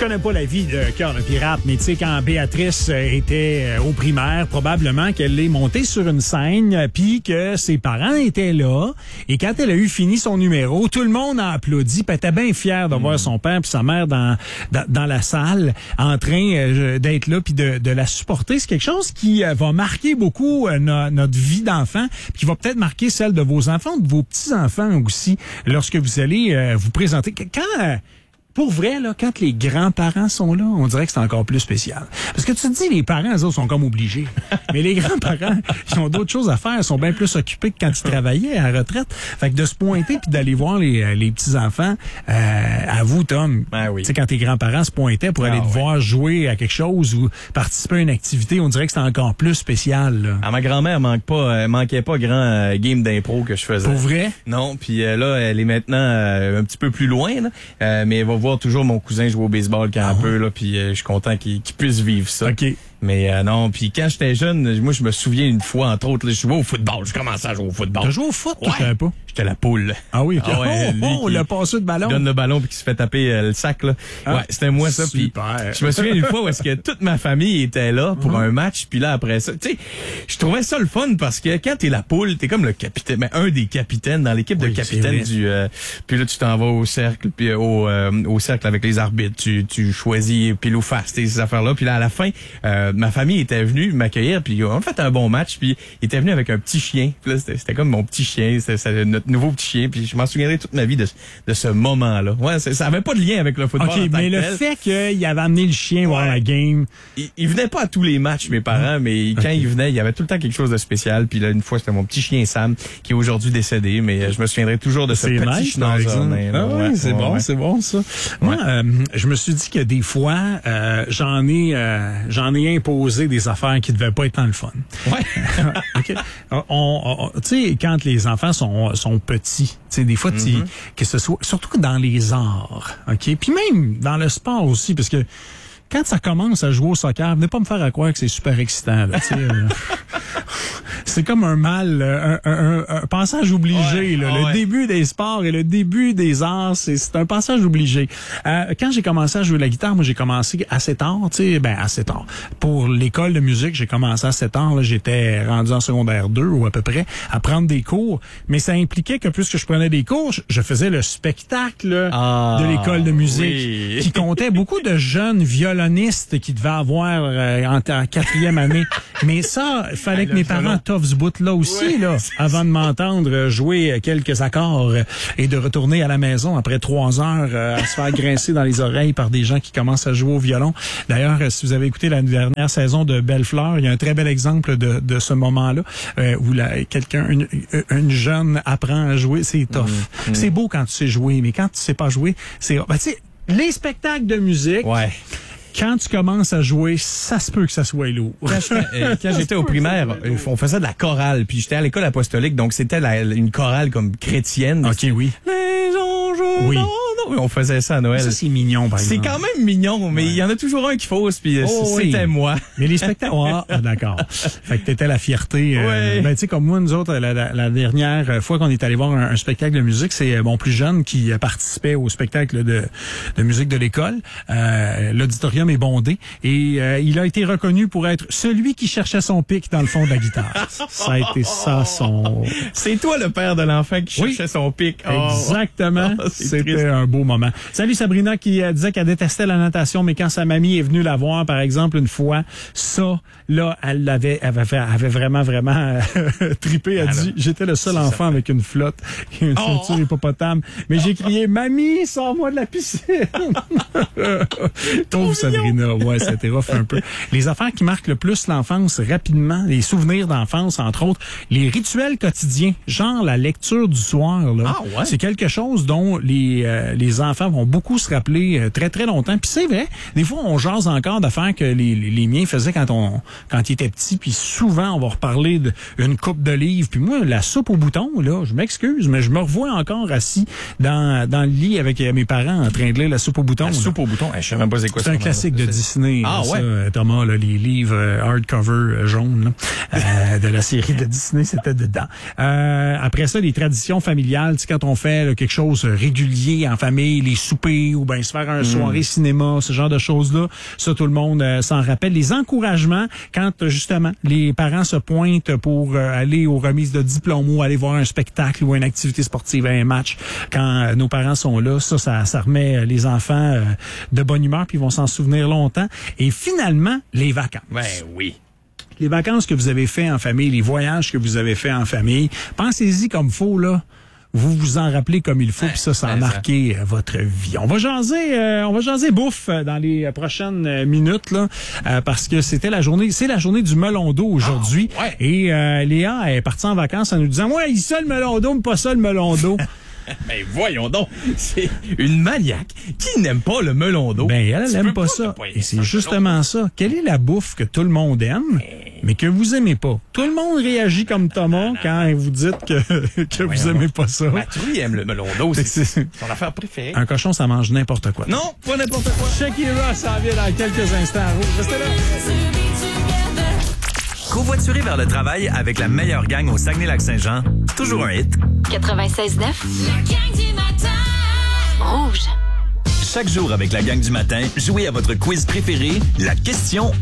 connais pas la vie de Cœur de pirate, mais tu sais, quand Béatrice était au primaire, probablement qu'elle est montée sur une scène, puis que ses parents étaient là, et quand elle a eu fini son numéro, tout le monde a applaudi, puis elle était bien fière de voir son père puis sa mère dans la salle, en train d'être là, puis de la supporter. C'est quelque chose qui va marquer beaucoup notre vie d'enfant, puis qui va peut-être marquer celle de vos enfants, de vos petits-enfants aussi, lorsque vous allez vous présenter. Quand... Pour vrai, là, quand les grands-parents sont là, on dirait que c'est encore plus spécial. Parce que tu te dis, les parents, eux autres, sont comme obligés. Mais les grands-parents, ils ont d'autres choses à faire. Ils sont bien plus occupés que quand ils travaillaient à la retraite. Fait que de se pointer puis d'aller voir les petits-enfants, à vous, Tom, tu sais, quand tes grands-parents se pointaient pour aller te voir jouer à quelque chose ou participer à une activité, on dirait que c'est encore plus spécial, là. Ah, ma grand-mère manquait pas grand game d'impro que je faisais. Pour vrai? Non, puis là, elle est maintenant un petit peu plus loin, là, mais elle va voir toujours mon cousin jouer au baseball quand un peu, là, puis je suis content qu'il puisse vivre ça. OK. Mais non, puis quand j'étais jeune, moi je me souviens une fois, entre autres, là, je jouais au football. Je commençais à jouer au football. T'as joué au foot? Je savais pas. J'étais la poule. Ah oui, OK. Ah ouais, on l'a passé de ballon. Donne le ballon puis qui se fait taper le sac, là. Ah, ouais, c'était moi ça. Puis je me souviens une fois où est-ce que toute ma famille était là pour un match, puis là après ça, tu sais, je trouvais ça le fun parce que quand t'es la poule, t'es comme le capitaine, mais un des capitaines dans l'équipe de capitaine du. Puis là tu t'en vas au cercle, puis au cercle avec les arbitres, tu choisis pile ou face, ces affaires-là. Puis là à la fin, ma famille était venue m'accueillir, puis on a fait un bon match, puis il était venu avec un petit chien. Puis là c'était comme mon petit chien, c'était notre nouveau petit chien, puis je m'en souviendrai toute ma vie de ce moment-là. Ouais, ça avait pas de lien avec le football. OK, mais le fait qu'il avait amené le chien voir la game. Il venait pas à tous les matchs, mes parents, mais quand il venait, il y avait tout le temps quelque chose de spécial. Puis là, une fois, c'était mon petit chien Sam, qui est aujourd'hui décédé, mais je me souviendrai toujours de ce petit schnauzer. C'est bon, c'est bon, ça. Moi, je me suis dit que des fois, j'en ai imposé des affaires qui devaient pas être dans le fun. Ouais. OK. Tu sais, quand les enfants sont petits, tu sais, des fois, que ce soit, surtout dans les arts, OK? Puis même dans le sport aussi, parce que quand ça commence à jouer au soccer, venez pas me faire à croire que c'est super excitant, là, tu sais. C'est comme un passage obligé, là. Le début des sports et le début des arts, c'est un passage obligé. Quand j'ai commencé à jouer la guitare, moi, j'ai commencé assez tard, tu sais, assez tard. Pour l'école de musique, j'ai commencé à 7 ans, là, j'étais rendu en secondaire 2 ou à peu près, à prendre des cours. Mais ça impliquait que puisque je prenais des cours, je faisais le spectacle de l'école de musique, qui comptait beaucoup de jeunes violonistes qui devaient avoir en 4e année. Mais ça, il fallait que mes parents toffent ce bout-là aussi, là, avant de m'entendre jouer quelques accords et de retourner à la maison après 3 heures à se faire grincer dans les oreilles par des gens qui commencent à jouer au violon. D'ailleurs, si vous avez écouté la dernière saison de Belle Fleur, il y a un très bel exemple de ce moment-là où une jeune apprend à jouer. C'est tough. C'est beau quand tu sais jouer, mais quand tu sais pas jouer, c'est... tu sais, les spectacles de musique... Ouais. Quand tu commences à jouer, ça se peut que ça soit lourd. Quand j'étais au primaire, on faisait de la chorale, puis j'étais à l'école apostolique, donc c'était une chorale comme chrétienne. OK, oui. Les anges. Oui. On faisait ça à Noël. Ça, c'est mignon, par exemple. C'est quand même mignon, mais il y en a toujours un qui fausse, puis c'était moi. Mais les spectacles... d'accord. Fait que t'étais la fierté. Ben, tu sais, comme moi, nous autres, la dernière fois qu'on est allé voir un spectacle de musique, c'est mon plus jeune qui participait au spectacle de musique de l'école. L'auditorium est bondé. Et il a été reconnu pour être celui qui cherchait son pic dans le fond de la guitare. Ça a été ça, son... C'est toi le père de l'enfant qui cherchait son pic. Exactement. C'était un beau moment. Salut Sabrina qui disait qu'elle détestait la natation, mais quand sa mamie est venue la voir, par exemple, une fois, ça, là, elle avait vraiment trippé. Elle dit, j'étais le seul enfant avec une flotte et une ceinture hippopotame. Mais j'ai crié, mamie, sors-moi de la piscine. Pauvre Sabrina. Ouais, c'était rough un peu. Les affaires qui marquent le plus l'enfance rapidement, les souvenirs d'enfance, entre autres, les rituels quotidiens, genre la lecture du soir, là. C'est quelque chose dont les enfants vont beaucoup se rappeler très, très longtemps. Puis c'est vrai, des fois, on jase encore d'affaires que les miens faisaient quand ils étaient petits. Puis souvent, on va reparler d'une coupe de livres. Puis moi, la soupe au bouton, là, je m'excuse, mais je me revois encore assis dans le lit avec mes parents en train de lire la soupe au bouton. La soupe au bouton, je sais même pas c'est quoi ça. C'est un classique de Disney. Ça, Thomas, là, les livres hardcover jaunes là, de la série de Disney, c'était dedans. Après ça, les traditions familiales, quand on fait quelque chose régulier en famille, famille, les soupers ou bien se faire un soirée cinéma, ce genre de choses-là. Ça, tout le monde s'en rappelle. Les encouragements, quand justement les parents se pointent pour aller aux remises de diplômes ou aller voir un spectacle ou une activité sportive, un match, quand nos parents sont là, ça remet les enfants de bonne humeur puis ils vont s'en souvenir longtemps. Et finalement, les vacances. Ben oui. Les vacances que vous avez fait en famille, les voyages que vous avez fait en famille, pensez-y comme faut, là. Vous vous en rappelez comme il faut, puis ça a marqué votre vie. On va jaser bouffe dans les prochaines minutes, là, parce que c'est la journée du melon d'eau aujourd'hui. Oh, ouais. Et Léa est partie en vacances en nous disant, ouais, il ça le melon d'eau, mais pas ça le melon d'eau. Mais voyons donc, c'est une maniaque qui n'aime pas le melon d'eau. Ben elle aime pas ça. Et c'est justement ça. Quelle est la bouffe que tout le monde aime, mais que vous aimez pas? Tout le monde réagit comme Thomas quand vous dites que vous aimez pas ça. Mathieu aime le melon d'eau, c'est son affaire préférée. Un cochon, ça mange n'importe quoi. Non, pas n'importe quoi. Shakira s'en vient dans quelques instants. Restez là. Covoiturer vers le travail avec la meilleure gang au Saguenay-Lac-Saint-Jean. Toujours un hit. 96.9. La gang du matin. Rouge. Chaque jour avec la gang du matin, jouez à votre quiz préféré, la question